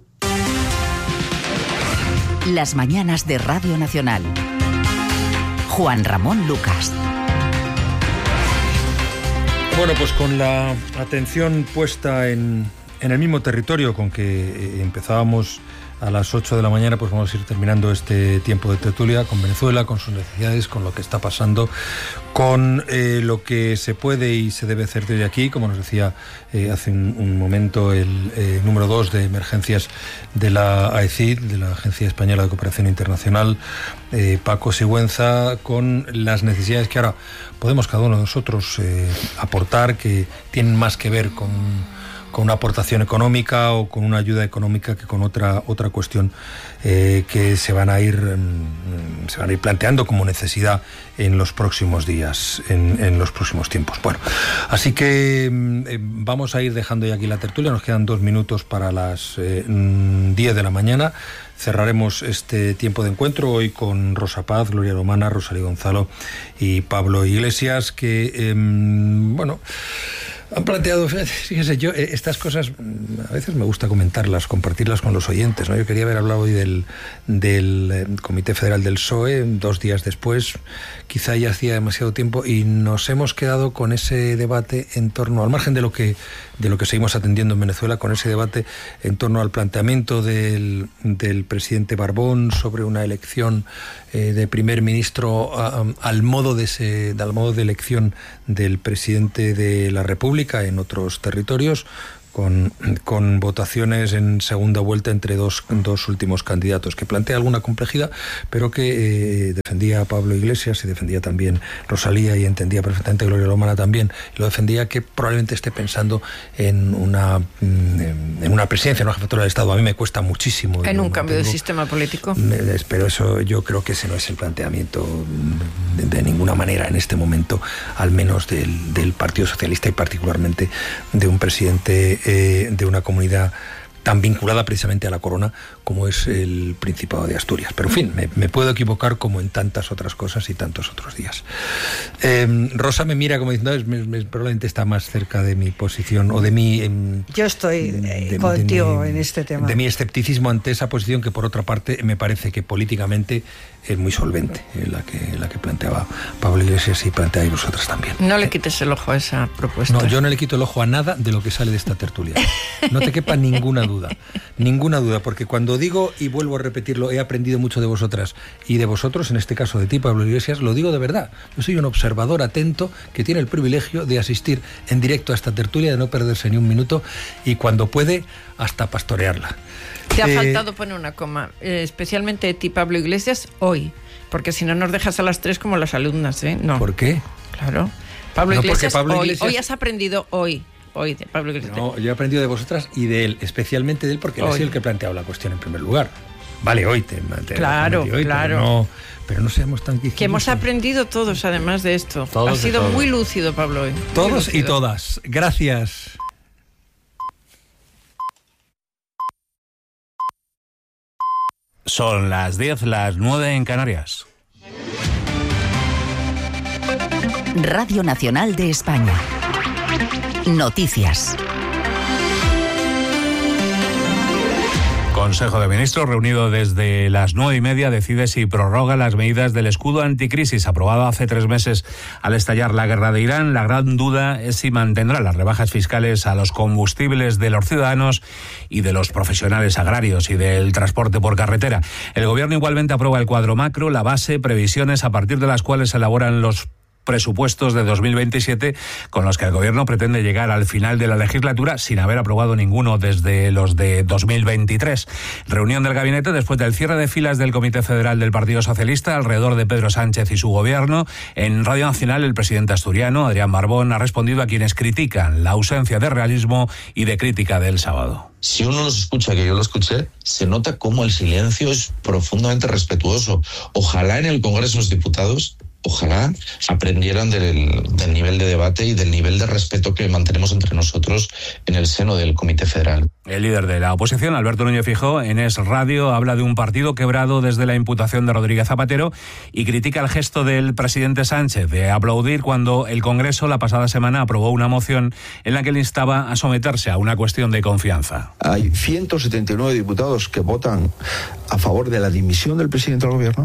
Las mañanas de Radio Nacional. Juan Ramón Lucas. Bueno, pues con la atención puesta en el mismo territorio con que empezábamos a las 8 de la mañana, pues vamos a ir terminando este tiempo de tertulia con Venezuela, con sus necesidades, con lo que está pasando, con lo que se puede y se debe hacer desde aquí, como nos decía hace un momento el número 2 de emergencias de la AECID, de la Agencia Española de Cooperación Internacional, Paco Sigüenza, con las necesidades que ahora podemos cada uno de nosotros aportar, que tienen más que ver con una aportación económica o con una ayuda económica que con otra cuestión que se van a ir planteando como necesidad en los próximos días, en los próximos tiempos. Bueno, así que vamos a ir dejando ya aquí la tertulia. Nos quedan 2 minutos para las 10 de la mañana. Cerraremos este tiempo de encuentro hoy con Rosa Paz, Gloria Lomana, Rosalía Gonzalo y Pablo Iglesias, que, han planteado, fíjese, yo estas cosas a veces me gusta comentarlas, compartirlas con los oyentes, ¿no? Yo quería haber hablado hoy del Comité Federal del PSOE, 2 días después, quizá ya hacía demasiado tiempo, y nos hemos quedado con ese debate en torno, al margen de lo que seguimos atendiendo en Venezuela, con ese debate en torno al planteamiento del presidente Barbón sobre una elección de primer ministro al modo de elección del presidente de la República en otros territorios, con votaciones en segunda vuelta entre dos últimos candidatos, que plantea alguna complejidad, pero que defendía Pablo Iglesias y defendía también Rosalía, y entendía perfectamente Gloria Lomana también, y lo defendía, que probablemente esté pensando en una presidencia, en una jefatura del Estado. A mí me cuesta muchísimo. En un cambio de sistema político. Pero eso, yo creo que ese no es el planteamiento de ninguna manera en este momento, al menos del Partido Socialista, y particularmente de un presidente de una comunidad tan vinculada precisamente a la corona como es el Principado de Asturias. Pero en fin, me puedo equivocar como en tantas otras cosas y tantos otros días. Rosa me mira como diciendo, probablemente está más cerca de mi posición o de mi... Yo estoy contigo en este tema. De mi escepticismo ante esa posición, que por otra parte me parece que políticamente es muy solvente, la que planteaba Pablo Iglesias y planteáis vosotras también. No le quites el ojo a esa propuesta. No, yo no le quito el ojo a nada de lo que sale de esta tertulia. No te quepa ninguna duda, porque cuando digo, y vuelvo a repetirlo, he aprendido mucho de vosotras y de vosotros, en este caso de ti, Pablo Iglesias, lo digo de verdad. Yo soy un observador atento que tiene el privilegio de asistir en directo a esta tertulia, de no perderse ni un minuto, y cuando puede, hasta pastorearla. Te ha faltado poner una coma, especialmente de ti, Pablo Iglesias, hoy, porque si no nos dejas a las 3 como las alumnas, ¿eh? No. ¿Por qué? Claro. Pablo Iglesias, hoy has aprendido hoy de Pablo Iglesias. No, yo he aprendido de vosotras y de él, especialmente de él, porque él ha sido el que ha planteado la cuestión en primer lugar. Vale, hoy te claro. Pero no seamos tan quisquillosos. Que hemos aprendido todos, además de esto. Ha sido muy lúcido, Pablo, hoy. Todos y todas. Gracias. Son las 10, las 9 en Canarias. Radio Nacional de España. Noticias. Consejo de Ministros, reunido desde las 9:30, decide si prorroga las medidas del escudo anticrisis aprobado hace 3 meses al estallar la guerra de Irán. La gran duda es si mantendrá las rebajas fiscales a los combustibles de los ciudadanos y de los profesionales agrarios y del transporte por carretera. El Gobierno igualmente aprueba el cuadro macro, la base, previsiones a partir de las cuales se elaboran los presupuestos de 2027, con los que el Gobierno pretende llegar al final de la legislatura sin haber aprobado ninguno desde los de 2023. Reunión del gabinete después del cierre de filas del Comité Federal del Partido Socialista alrededor de Pedro Sánchez y su gobierno. En Radio Nacional, el presidente asturiano, Adrián Barbón, ha respondido a quienes critican la ausencia de realismo y de crítica del sábado. Si uno los escucha, que yo lo escuché, se nota cómo el silencio es profundamente respetuoso. Ojalá en el Congreso de los Diputados, ojalá aprendieran del nivel de debate y del nivel de respeto que mantenemos entre nosotros en el seno del Comité Federal. El líder de la oposición, Alberto Núñez Feijóo, en Es Radio habla de un partido quebrado desde la imputación de Rodríguez Zapatero y critica el gesto del presidente Sánchez de aplaudir cuando el Congreso la pasada semana aprobó una moción en la que le instaba a someterse a una cuestión de confianza. Hay 179 diputados que votan a favor de la dimisión del presidente del Gobierno.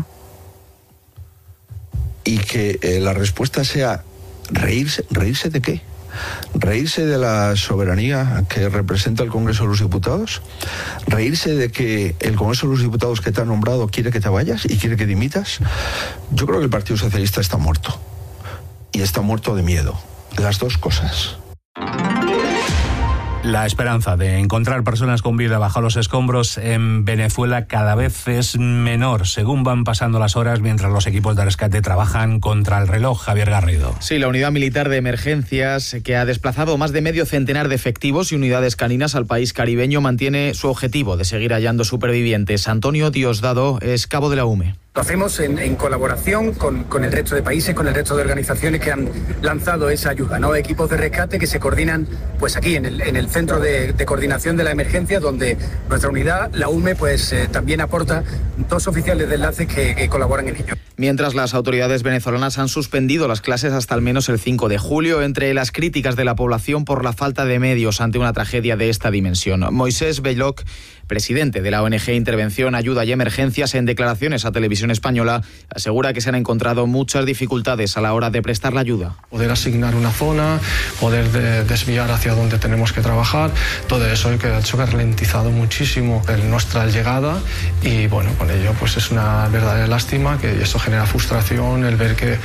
Y que la respuesta sea ¿reírse de qué? ¿Reírse de la soberanía que representa el Congreso de los Diputados? ¿Reírse de que el Congreso de los Diputados que te ha nombrado quiere que te vayas y quiere que dimitas? Yo creo que el Partido Socialista está muerto. Y está muerto de miedo. Las dos cosas. La esperanza de encontrar personas con vida bajo los escombros en Venezuela cada vez es menor, según van pasando las horas mientras los equipos de rescate trabajan contra el reloj. Javier Garrido. Sí, la unidad militar de emergencias, que ha desplazado más de medio centenar de efectivos y unidades caninas al país caribeño, mantiene su objetivo de seguir hallando supervivientes. Antonio Diosdado es cabo de la UME. Lo hacemos en colaboración con el resto de países, con el resto de organizaciones que han lanzado esa ayuda, ¿no? Equipos de rescate que se coordinan pues aquí en el centro de coordinación de la emergencia, donde nuestra unidad, la UME, pues también aporta 2 oficiales de enlace que colaboran en ello. Mientras las autoridades venezolanas han suspendido las clases hasta al menos el 5 de julio, entre las críticas de la población por la falta de medios ante una tragedia de esta dimensión. Moisés Belloc, presidente de la ONG Intervención, Ayuda y Emergencias, en declaraciones a Televisión Española, asegura que se han encontrado muchas dificultades a la hora de prestar la ayuda. Poder asignar una zona, poder desviar hacia donde tenemos que trabajar, todo eso que ha hecho que ha ralentizado muchísimo nuestra llegada y bueno, con ello pues es una verdadera lástima que eso genera frustración, el ver que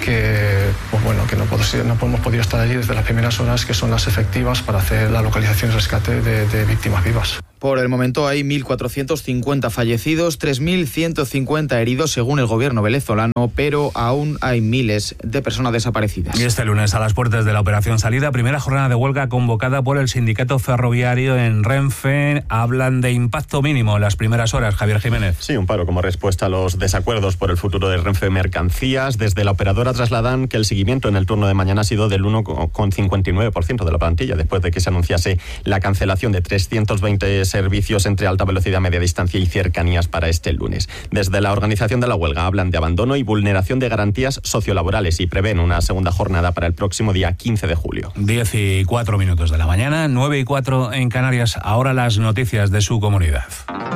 no hemos podido estar allí desde las primeras horas, que son las efectivas para hacer la localización y rescate de víctimas vivas. Por el momento hay 1.450 fallecidos, 3.150 heridos según el gobierno venezolano, pero aún hay miles de personas desaparecidas. Y este lunes, a las puertas de la Operación Salida, primera jornada de huelga convocada por el sindicato ferroviario en Renfe. Hablan de impacto mínimo en las primeras horas. Javier Jiménez. Sí, un paro como respuesta a los desacuerdos por el futuro de Renfe Mercancías. Desde la operadora trasladan que el seguimiento en el turno de mañana ha sido del 1,59% de la plantilla, después de que se anunciase la cancelación de 320 servicios entre alta velocidad, media distancia y cercanías para este lunes. Desde la organización de la huelga hablan de abandono y vulneración de garantías sociolaborales y prevén una segunda jornada para el próximo día 15 de julio. 10:04 de la mañana, 9:04 en Canarias. Ahora las noticias de su comunidad.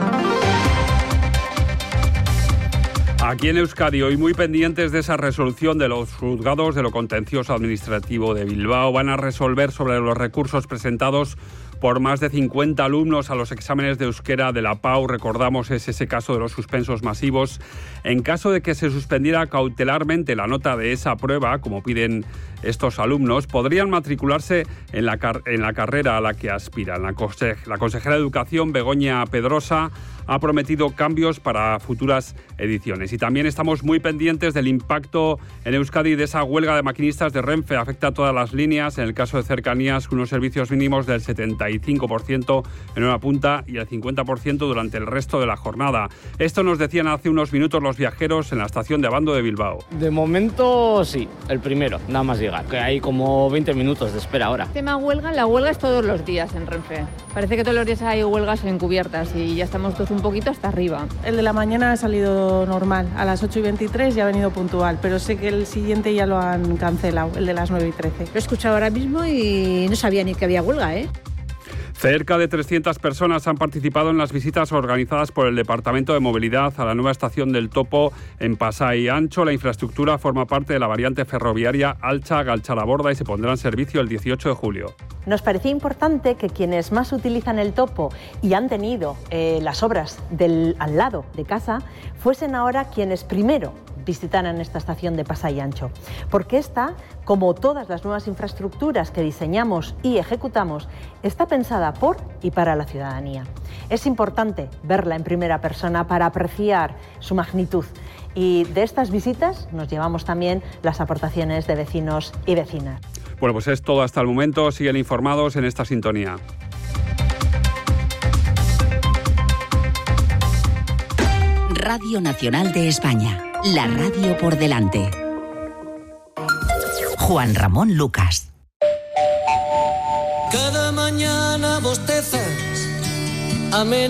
Aquí en Euskadi, hoy muy pendientes de esa resolución de los juzgados de lo contencioso administrativo de Bilbao. Van a resolver sobre los recursos presentados por más de 50 alumnos a los exámenes de euskera de la PAU. Recordamos, es ese caso de los suspensos masivos. En caso de que se suspendiera cautelarmente la nota de esa prueba, como piden estos alumnos, podrían matricularse en la carrera a la que aspiran. La consejera de Educación, Begoña Pedrosa, ha prometido cambios para futuras ediciones. Y también estamos muy pendientes del impacto en Euskadi de esa huelga de maquinistas de Renfe. Afecta a todas las líneas. En el caso de cercanías, unos servicios mínimos del 75% en una punta y el 50% durante el resto de la jornada. Esto nos decían hace unos minutos los viajeros en la estación de Abando de Bilbao. De momento sí, el primero, nada más llegar, que hay como 20 minutos de espera ahora. Tema huelga, la huelga es todos los días en Renfe. Parece que todos los días hay huelgas encubiertas y ya estamos todos un poquito hasta arriba. El de la mañana ha salido normal, a las 8:23 ya ha venido puntual, pero sé que el siguiente ya lo han cancelado, el de las 9:13. Lo he escuchado ahora mismo y no sabía ni que había huelga, ¿eh? Cerca de 300 personas han participado en las visitas organizadas por el Departamento de Movilidad a la nueva estación del Topo en Pasai Ancho. La infraestructura forma parte de la variante ferroviaria Altza-Galtzaraborda y se pondrá en servicio el 18 de julio. Nos parecía importante que quienes más utilizan el Topo y han tenido las obras al lado de casa fuesen ahora quienes primero visitaran esta estación de Pasai Ancho, porque esta, como todas las nuevas infraestructuras que diseñamos y ejecutamos, está pensada por y para la ciudadanía. Es importante verla en primera persona para apreciar su magnitud. Y de estas visitas nos llevamos también las aportaciones de vecinos y vecinas. Bueno, pues es todo hasta el momento. Siguen informados en esta sintonía. Radio Nacional de España, la radio por delante. Juan Ramón Lucas. Cada mañana bostezas,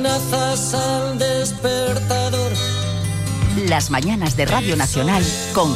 amenazas al despertador. Las mañanas de Radio Nacional con